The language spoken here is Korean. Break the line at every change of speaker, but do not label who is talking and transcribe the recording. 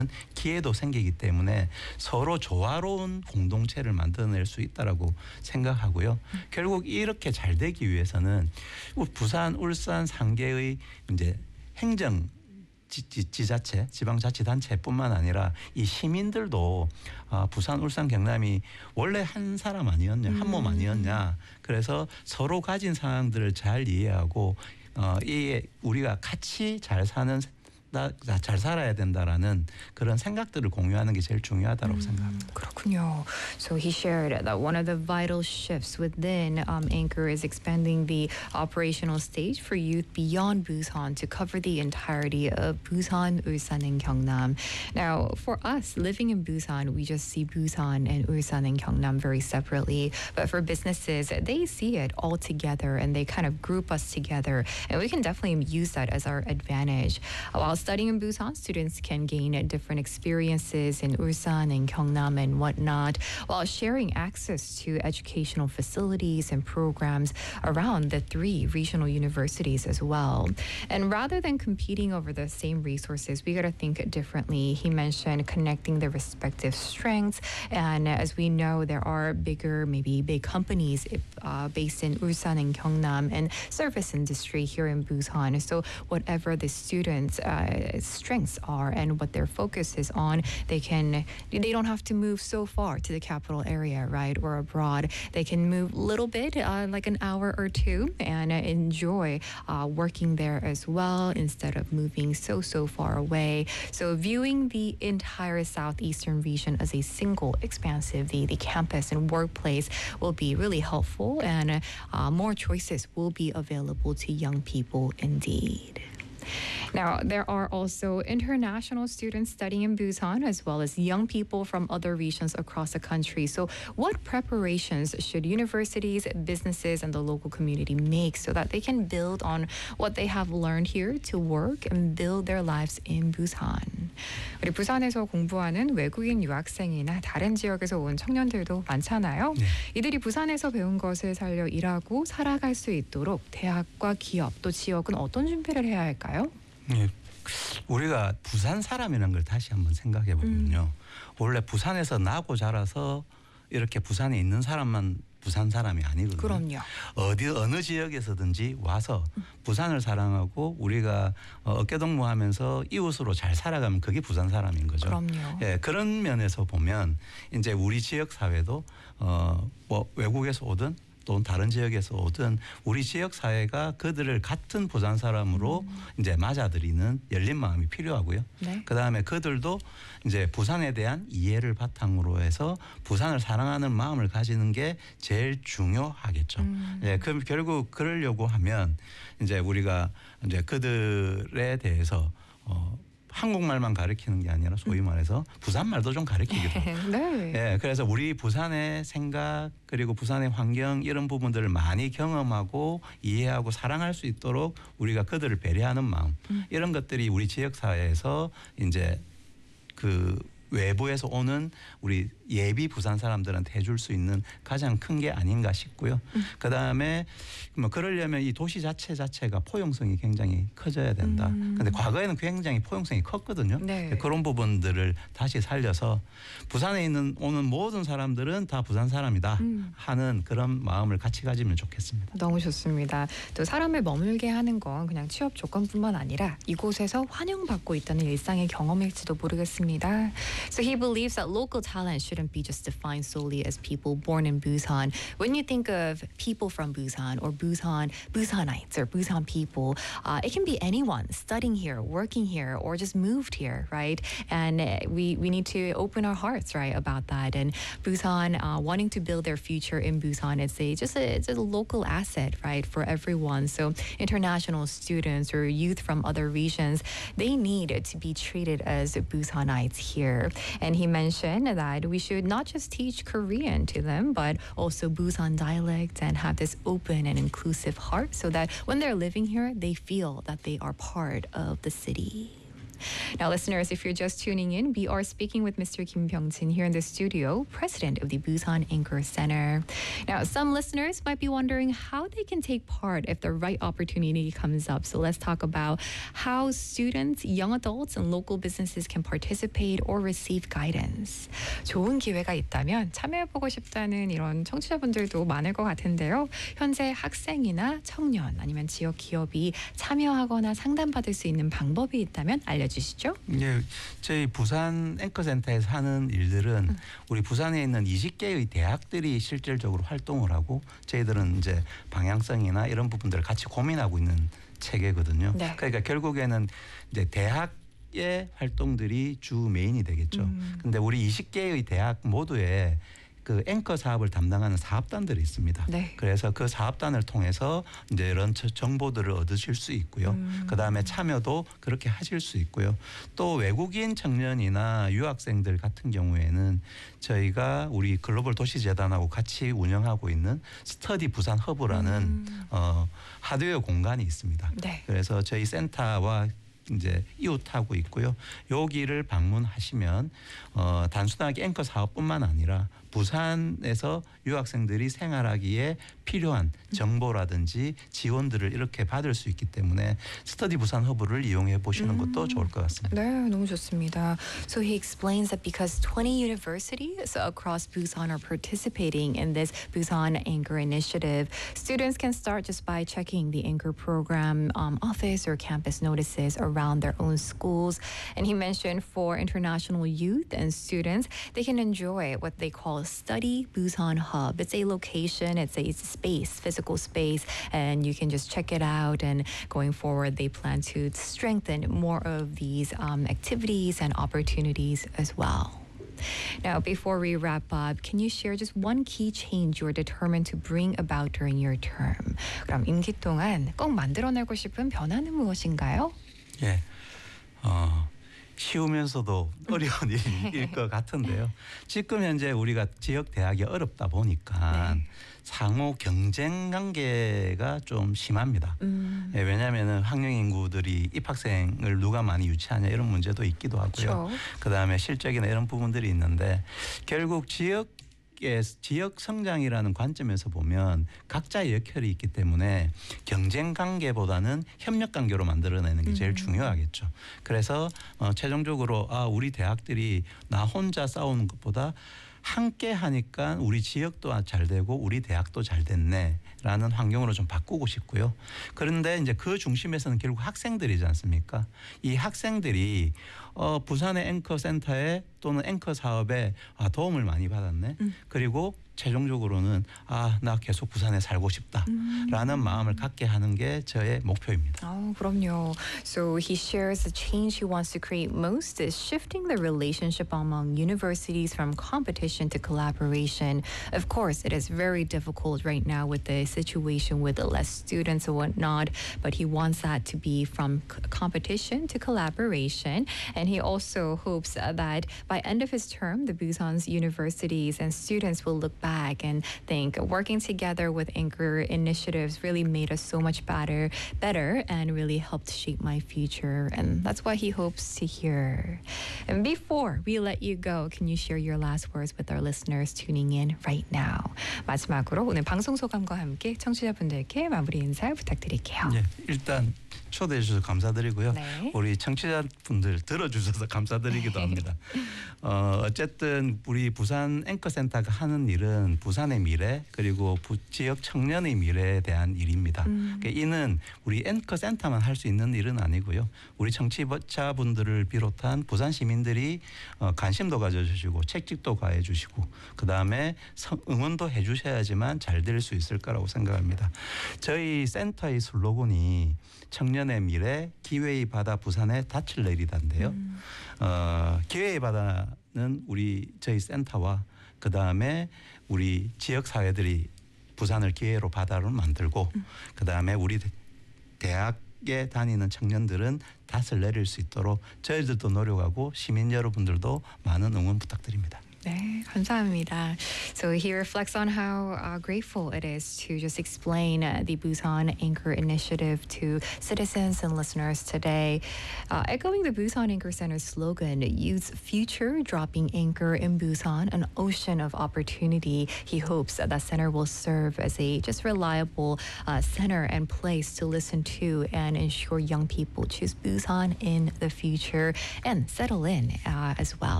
기회도 생기기 때문에 서로 조화로운 공동체를 만들어낼 수 있다라고 생각하고요. 결국 이렇게 잘 되기 위해서는 부산, 울산 3개의 이제 행정 지자체, 지방자치단체뿐만 아니라 이 시민들도 부산, 울산, 경남이 원래 한 사람 아니었냐, 한 몸 아니었냐. 그래서 서로 가진 상황들을 잘 이해하고 이 우리가 같이 잘 살아야 된다라는 그런 생각들을 공유하는 게 제일 중요하다고 생각합니다.
그렇군요. So he shared that one of the vital shifts within Anchor is expanding the operational stage for youth beyond Busan to cover the entirety of Busan, Ulsan, and Gyeongnam. Now, for us living in Busan, we just see Busan and Ulsan and Gyeongnam very separately. But for businesses, they see it all together and they kind of group us together. And we can definitely use that as our advantage. While studying in Busan, students can gain different experiences in Ulsan and Gyeongnam and whatnot, while sharing access to educational facilities and programs around the 3 regional universities as well. And rather than competing over the same resources, we got to think differently. He mentioned connecting the respective strengths, and as we know, there are maybe big companies based in Ulsan and Gyeongnam and service industry here in Busan. So whatever the students' strengths are and what their focus is on, they don't have to move so far to the capital area, right, or abroad. They can move a little bit, like an hour or 2, and enjoy working there as well instead of moving so far away. So viewing the entire southeastern region as a single expansive, the campus and workplace will be really helpful, and more choices will be available to young people indeed. Now, there are also international students studying in Busan, as well as young people from other regions across the country. So what preparations should universities, businesses, and the local community make so that they can build on what they have learned here to work and build their lives in Busan? 우리 부산에서 공부하는 외국인 유학생이나 다른 지역에서 온 청년들도 많잖아요.
네.
이들이 부산에서 배운 것을 살려 일하고 살아갈 수 있도록 대학과 기업 또 지역은 어떤 준비를 해야 할까요?
네. 우리가 부산 사람이라는 걸 다시 한번 생각해 보면요. 원래 부산에서 나고 자라서 이렇게 부산에 있는 사람만 부산 사람이 아니거든요.
그럼요.
어느 지역에서든지 와서 부산을 사랑하고 우리가 어깨동무하면서 이웃으로 잘 살아가면 그게 부산 사람인 거죠.
그럼요.
예, 그런 면에서 보면 이제 우리 지역 사회도 뭐 외국에서 오든 또는 다른 지역에서 오든 우리 지역 사회가 그들을 같은 부산 사람으로 이제 맞아들이는 열린 마음이 필요하고요.
네.
그다음에 그들도 이제 부산에 대한 이해를 바탕으로 해서 부산을 사랑하는 마음을 가지는 게 제일 중요하겠죠. 예, 그럼 결국 그러려고 하면 이제 우리가 이제 그들에 대해서 한국말만 가르치는 게 아니라 소위 말해서 부산말도 좀 가르치기도 하고.
네.
예, 그래서 우리 부산의 생각 그리고 부산의 환경 이런 부분들을 많이 경험하고 이해하고 사랑할 수 있도록 우리가 그들을 배려하는 마음 이런 것들이 우리 지역 사회에서 이제 그 외부에서 오는 우리 예비 부산 사람들한테 해줄 수 있는 가장 큰 게 아닌가 싶고요. 그다음에 뭐 그러려면 이 도시 자체가 포용성이 굉장히 커져야 된다. 근데 과거에는 굉장히 포용성이 컸거든요.
네.
그런 부분들을 다시 살려서 부산에 오는 모든 사람들은 다 부산 사람이다 하는 그런 마음을 같이 가지면 좋겠습니다.
너무 좋습니다. 또 사람을 머물게 하는 건 그냥 취업 조건뿐만 아니라 이곳에서 환영받고 있다는 일상의 경험일지도 모르겠습니다. So he believes that local talent shouldn't be just defined solely as people born in Busan. When you think of people from Busan or Busanites or Busan people, it can be anyone studying here, working here, or just moved here, right? And we need to open our hearts, right, about that. And Busan wanting to build their future in Busan, it's a local asset, right, for everyone. So international students or youth from other regions, they need to be treated as Busanites here. And he mentioned that we should not just teach Korean to them, but also Busan dialect and have this open and inclusive heart so that when they're living here, they feel that they are part of the city. Now, listeners, if you're just tuning in, we are speaking with Mr. Kim Byung-jin here in the studio, president of the Busan Anchor Center. Now, some listeners might be wondering how they can take part if the right opportunity comes up. So let's talk about how students, young adults, and local businesses can participate or receive guidance. 좋은 기회가 있다면 참여해보고 싶다는 이런 청취자분들도 많을 것 같은데요. 현재 학생이나 청년 아니면 지역 기업이 참여하거나 상담받을 수 있는 방법이 있다면 알려주시죠.
네, 저희 부산 앵커센터에서 하는 일들은 우리 부산에 있는 20개의 대학들이 실질적으로 활동을 하고 저희들은 이제 방향성이나 이런 부분들을 같이 고민하고 있는 체계거든요.
네.
그러니까 결국에는 이제 대학의 활동들이 주 메인이 되겠죠. 근데 우리 20개의 대학 모두에 그 앵커 사업을 담당하는 사업단들이 있습니다.
네.
그래서 그 사업단을 통해서 이제 이런 정보들을 얻으실 수 있고요. 그다음에 참여도 그렇게 하실 수 있고요. 또 외국인 청년이나 유학생들 같은 경우에는 저희가 우리 글로벌 도시재단하고 같이 운영하고 있는 스터디 부산 허브라는 하드웨어 공간이 있습니다.
네.
그래서 저희 센터와 이제 이웃하고 있고요. 여기를 방문하시면 단순하게 앵커 사업뿐만 아니라 부산에서 유학생들이 생활하기에 필요한 정보라든지 지원들을 이렇게 받을 수 있기 때문에 스터디 부산 허브를 이용해 보시는 것도 좋을 것 같습니다.
네, 너무 좋습니다. So he explains that because 20 universities across Busan are participating in this Busan Anchor initiative, students can start just by checking the Anchor program office or campus notices around their own schools. And he mentioned for international youth and students, they can enjoy what they call Study Busan Hub. It's a location, it's a space, physical space, and you can just check it out. And going forward, they plan to strengthen more of these activities and opportunities as well. Now, before we wrap up, can you share just one key change you're determined to bring about during your term? 그럼 임기 동안 꼭 만들어내고 싶은 변화는 무엇인가요?
예, 쉬우면서도 어려운 일일 것 같은데요. 지금 현재 우리가 지역 대학이 어렵다 보니까
네.
상호 경쟁 관계가 좀 심합니다. 예, 왜냐하면 학령 인구들이 입학생을 누가 많이 유치하냐 이런 문제도 있기도 하고요.
그렇죠.
그다음에 실적이나 이런 부분들이 있는데 결국 지역 성장이라는 관점에서 보면 각자의 역할이 있기 때문에 경쟁 관계보다는 협력 관계로 만들어내는 게 제일 중요하겠죠. 그래서 최종적으로 우리 대학들이 나 혼자 싸우는 것보다 함께 하니까 우리 지역도 잘 되고 우리 대학도 잘 됐네라는 환경으로 좀 바꾸고 싶고요. 그런데 이제 그 중심에서는 결국 학생들이지 않습니까? 이 학생들이 부산의 앵커 센터에 또는 앵커 사업에 도움을 많이 받았네. 그리고 최종적으로는 나 계속 부산에 살고 싶다라는 마음을 갖게 하는 게 저의 목표입니다.
그럼요. So he shares the change he wants to create most is shifting the relationship among universities from competition to collaboration. Of course, it is very difficult right now with the situation with less students and whatnot, but he wants that to be from competition to collaboration. And he also hopes that by end of his term, the Busan's universities and students will look back and think working together with Anchor initiatives really made us so much better and really helped shape my future. And that's what he hopes to hear. And before we let you go, can you share your last words with our listeners tuning in right now? 마지막으로 오늘 방송 소감과 함께 청취자분들께 마무리 인사 부탁드릴게요.
네, 일단 초대해 주셔서 감사드리고요.
네.
우리 청취자분들 들어주셔서 감사드리기도 합니다. 어쨌든 우리 부산 앵커센터가 하는 일은 부산의 미래 그리고 지역 청년의 미래에 대한 일입니다. 그러니까 이는 우리 앵커센터만 할 수 있는 일은 아니고요. 우리 청취자분들을 비롯한 부산 시민들이 관심도 가져주시고 책찍도 가해주시고 그다음에 응원도 해주셔야지만 잘 될 수 있을 거라고 생각합니다. 저희 센터의 슬로건이 청년의 미래, 기회의 바다 부산에 닻을 내리다인데요. 기회의 바다는 저희 센터와 그 다음에 우리 지역 사회들이 부산을 기회로 바다로 만들고 그 다음에 우리 대학에 다니는 청년들은 닻을 내릴 수 있도록 저희들도 노력하고 시민 여러분들도 많은 응원 부탁드립니다.
네, 감사합니다. So he reflects on how grateful it is to just explain the Busan Anchor Initiative to citizens and listeners today. Echoing the Busan Anchor Center's slogan, Youth's Future, dropping anchor in Busan, an ocean of opportunity. He hopes that that center will serve as a just reliable center and place to listen to and ensure young people choose Busan in the future and settle in as well.